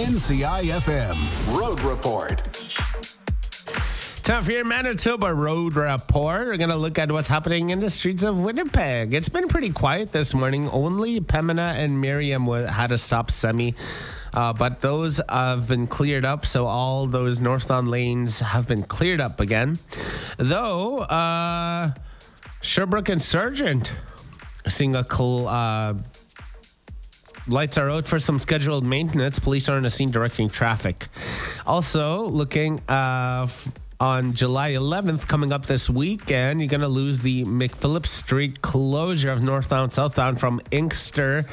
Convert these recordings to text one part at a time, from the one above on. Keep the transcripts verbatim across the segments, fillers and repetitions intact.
N C I F M Road Report. Time for your Manitoba Road Report. We're going to look at what's happening in the streets of Winnipeg. It's been pretty quiet this morning. Only Pembina and Miriam had to stop semi. Uh, but those have been cleared up, so all those northbound lanes have been cleared up again. Though, uh, Sherbrooke and Sargent seeing a cool... Uh, lights are out for some scheduled maintenance. Police are on the scene directing traffic. Also, looking uh, f- on July eleventh, coming up this weekend, you're going to lose the McPhillips Street closure of northbound, southbound from Inkster.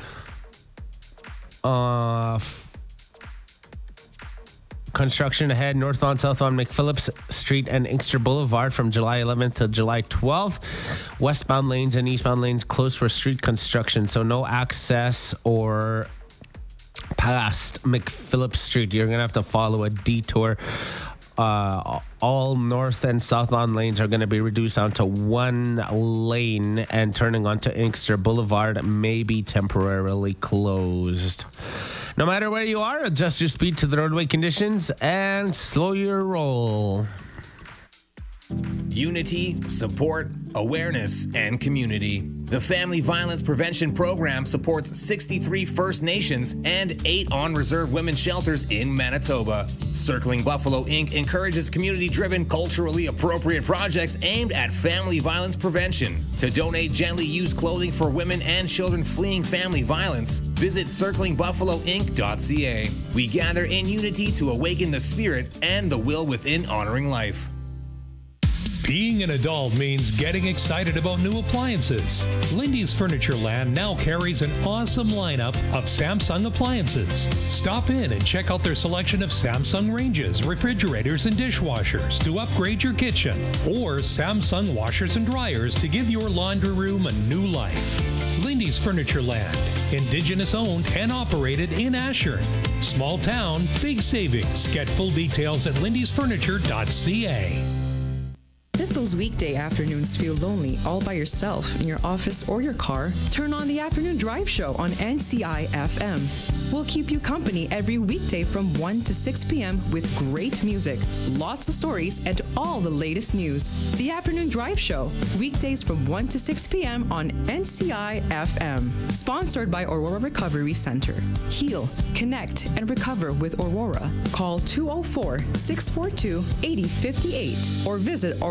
Uh, f- construction ahead, northbound, southbound, McPhillips Street and Inkster Boulevard from July eleventh to July twelfth. Westbound lanes and eastbound lanes closed for street construction, so no access or past McPhillips Street. You're going to have to follow a detour. Uh, all north and southbound lanes are going to be reduced down to one lane, and turning onto Inkster Boulevard may be temporarily closed. No matter where you are, adjust your speed to the roadway conditions and slow your roll. Unity, support, awareness, and community. The Family Violence Prevention Program supports sixty-three First Nations and eight on-reserve women's shelters in Manitoba. Circling Buffalo Incorporated encourages community-driven, culturally appropriate projects aimed at family violence prevention. To donate gently used clothing for women and children fleeing family violence, visit circling buffalo inc dot c a. We gather in unity to awaken the spirit and the will within honoring life. Being an adult means getting excited about new appliances. Lindy's Furniture Land now carries an awesome lineup of Samsung appliances. Stop in and check out their selection of Samsung ranges, refrigerators, and dishwashers to upgrade your kitchen, or Samsung washers and dryers to give your laundry room a new life. Lindy's Furniture Land, Indigenous owned and operated in Ashern. Small town, big savings. Get full details at lindys furniture dot c a. If those weekday afternoons feel lonely all by yourself in your office or your car, turn on the Afternoon Drive Show on N C I F M. We'll keep you company every weekday from one to six p.m. with great music, lots of stories, and all the latest news. The Afternoon Drive Show, weekdays from one to six p.m. on N C I F M. Sponsored by Aurora Recovery Center. Heal, connect, and recover with Aurora. Call two oh four, six four two, eight oh five eight or visit